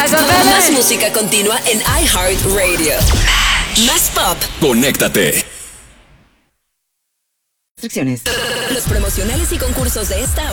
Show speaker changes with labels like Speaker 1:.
Speaker 1: Más música continua en iHeartRadio. Más pop.
Speaker 2: Conéctate.
Speaker 3: Restricciones.
Speaker 1: Los promocionales y concursos de esta